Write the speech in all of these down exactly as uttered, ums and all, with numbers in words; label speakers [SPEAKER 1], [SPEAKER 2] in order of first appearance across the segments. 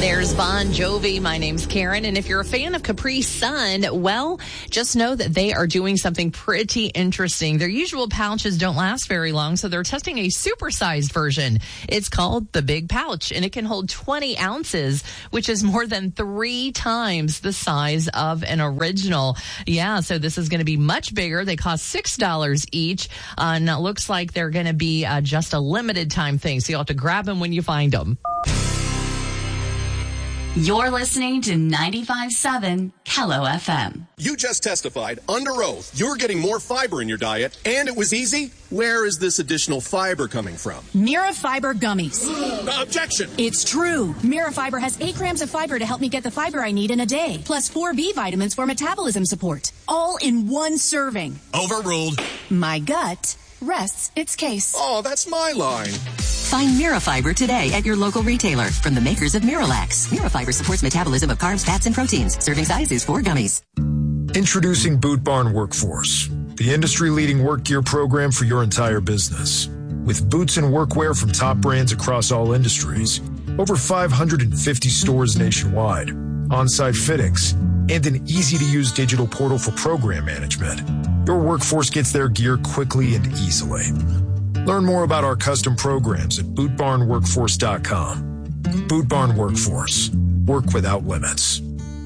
[SPEAKER 1] There's Bon Jovi. My name's Karen. And if you're a fan of Capri Sun, well, just know that they are doing something pretty interesting. Their usual pouches don't last very long, so they're testing a supersized version. It's called the Big Pouch, and it can hold twenty ounces, which is more than three times the size of an original. Yeah, so this is going to be much bigger. They cost six dollars each, uh, and it looks like they're going to be uh, just a limited time thing, so you'll have to grab them when you find them.
[SPEAKER 2] You're listening to ninety-five point seven Kello F M.
[SPEAKER 3] You just testified under oath you're getting more fiber in your diet, and it was easy. Where is this additional fiber coming from?
[SPEAKER 4] Mira Fiber Gummies.
[SPEAKER 3] Objection!
[SPEAKER 4] It's true. Mira Fiber has eight grams of fiber to help me get the fiber I need in a day, plus four B vitamins for metabolism support. All in one serving.
[SPEAKER 3] Overruled.
[SPEAKER 4] My gut rests its case.
[SPEAKER 3] Oh, that's my line.
[SPEAKER 5] Find Mirafiber today at your local retailer from the makers of Miralax. Mirafiber supports metabolism of carbs, fats, and proteins. Serving size is four gummies.
[SPEAKER 6] Introducing Boot Barn Workforce, the industry-leading work gear program for your entire business. With boots and workwear from top brands across all industries, over five hundred fifty stores nationwide, on-site fittings, and an easy-to-use digital portal for program management, your workforce gets their gear quickly and easily. Learn more about our custom programs at boot barn workforce dot com. Boot Barn Workforce. Work without limits.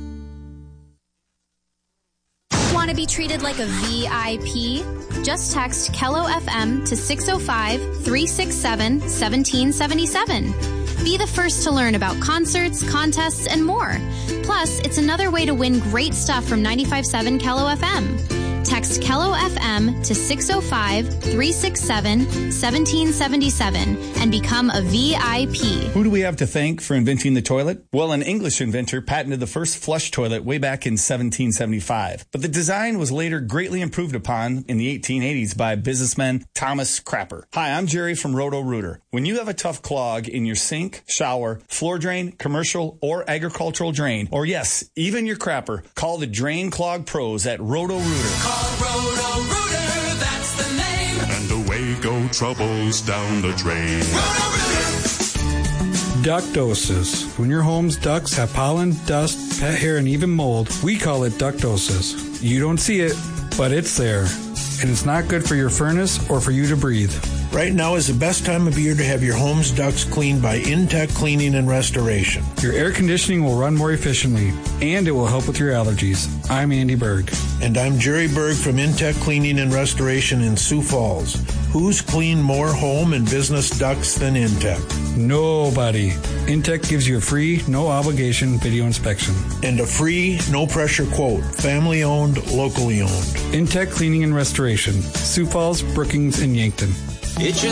[SPEAKER 7] Want to be treated like a V I P? Just text Kello F M to six oh five, three six seven, one seven seven seven. Be the first to learn about concerts, contests, and more. Plus, it's another way to win great stuff from ninety-five point seven Kello F M. Text Kello F M to six oh five, three six seven, one seven seven seven and become a V I P.
[SPEAKER 8] Who do we have to thank for inventing the toilet? Well, an English inventor patented the first flush toilet way back in seventeen seventy-five. But the design was later greatly improved upon in the eighteen eighties by businessman Thomas Crapper. Hi, I'm Jerry from Roto-Rooter. When you have a tough clog in your sink, shower, floor drain, commercial, or agricultural drain, or yes, even your crapper, call the Drain Clog Pros at Roto-Rooter.
[SPEAKER 9] Call Roto-Rooter, that's the name. And away go troubles down the drain. Roto-Rooter.
[SPEAKER 10] Ductosis. When your home's ducts have pollen, dust, pet hair, and even mold, we call it ductosis. You don't see it, but it's there. And it's not good for your furnace or for you to breathe.
[SPEAKER 11] Right now is the best time of year to have your home's ducts cleaned by Intech Cleaning and Restoration.
[SPEAKER 10] Your air conditioning will run more efficiently, and it will help with your allergies. I'm Andy Berg.
[SPEAKER 11] And I'm Jerry Berg from Intech Cleaning and Restoration in Sioux Falls. Who's cleaned more home and business ducts than Intech?
[SPEAKER 10] Nobody. Intech gives you a free, no-obligation video inspection.
[SPEAKER 11] And a free, no-pressure quote. Family-owned, locally owned.
[SPEAKER 10] Intech Cleaning and Restoration. Sioux Falls, Brookings, and Yankton.
[SPEAKER 12] It's